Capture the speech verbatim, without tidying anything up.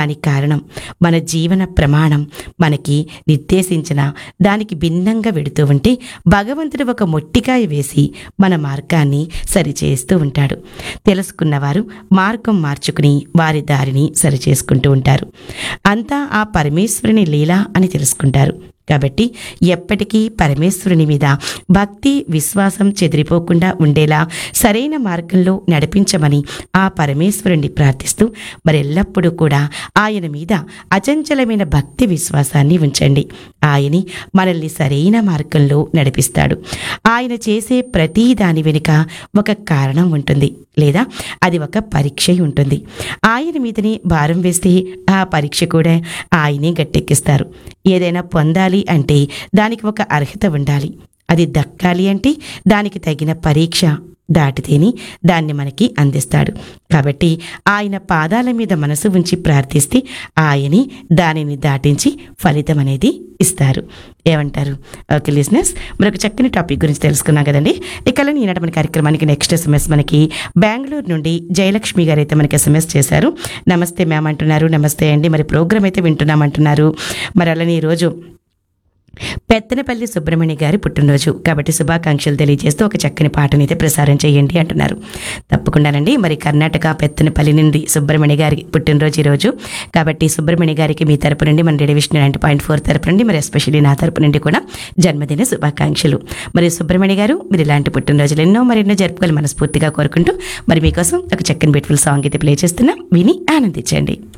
దానికి కారణం మన జీవన ప్రమాణం మనకి నిర్దేశించిన దానికి భిన్నంగా వెడుతూ ఉంటే భగవంతుడు ఒక మొట్టికాయ వేసి మన మార్గాన్ని సరిచేస్తూ ఉంటాడు. తెలుసుకున్నవారు మార్గం మార్చుకుని వారి దారిని సరిచేసుకుంటూ ఉంటారు. అంతా ఆ పరమేశ్వరుని లీల అని తెలుసుకుంటారు. కాబట్టి ఎప్పటికీ పరమేశ్వరుని మీద భక్తి విశ్వాసం చెదిరిపోకుండా ఉండేలా సరైన మార్గంలో నడిపించమని ఆ పరమేశ్వరుణ్ణి ప్రార్థిస్తూ మరెల్లప్పుడూ కూడా ఆయన మీద అచంచలమైన భక్తి విశ్వాసాన్ని ఉంచండి. ఆయని మనల్ని సరైన మార్గంలో నడిపిస్తాడు. ఆయన చేసే ప్రతి దాని వెనుక ఒక కారణం ఉంటుంది, లేదా అది ఒక పరీక్ష ఉంటుంది. ఆయన మీదనే భారం వేస్తే ఆ పరీక్ష కూడా ఆయనే గట్టెక్కిస్తారు. ఏదైనా పొందాలి అంటే దానికి ఒక అర్హత ఉండాలి. అది దక్కాలి అంటే దానికి తగిన పరీక్ష దాటితేని దాన్ని మనకి అందిస్తాడు. కాబట్టి ఆయన పాదాల మీద మనసు ఉంచి ప్రార్థిస్తే ఆయని దానిని దాటించి ఫలితం అనేది ఇస్తారు. ఏమంటారు? ఓకే లిజనర్స్, మరొక చక్కని టాపిక్ గురించి తెలుసుకున్నాం కదండి. ఇక ఈనాటి మన కార్యక్రమానికి నెక్స్ట్ ఎస్ఎంఎస్ మనకి బెంగళూరు నుండి జయలక్ష్మి గారు అయితే మనకి ఎస్ఎంఎస్ చేశారు. నమస్తే మ్యామ్ అంటున్నారు. నమస్తే అండి. మరి ప్రోగ్రామ్ అయితే వింటున్నామంటున్నారు. మరి అలానే ఈరోజు పెత్తనపల్లి సుబ్రహ్మణ్య గారి పుట్టినరోజు కాబట్టి శుభాకాంక్షలు తెలియజేస్తూ ఒక చక్కని పాటని అయితే ప్రసారం చేయండి అంటున్నారు. తప్పకుండానండి. మరి కర్ణాటక పెత్తనపల్లి నుండి సుబ్రహ్మణ్య గారి పుట్టినరోజు ఈరోజు కాబట్టి సుబ్రహ్మణ్య గారికి మీ తరపు నుండి మన radio vision ninety point four తరపు నుండి మరి ఎస్పెషల్లీ నా తరపు నుండి కూడా జన్మదిన శుభాకాంక్షలు. మరి సుబ్రహ్మణ్య గారు మీరు ఇలాంటి పుట్టినరోజులు ఎన్నో మరెన్నో జరుపుకోవాలి మనస్ఫూర్తిగా కోరుకుంటూ మరి మీకోసం ఒక చక్కని బ్యూటిఫుల్ సాంగ్ అయితే ప్లే చేస్తున్నా, విని ఆనందించండి.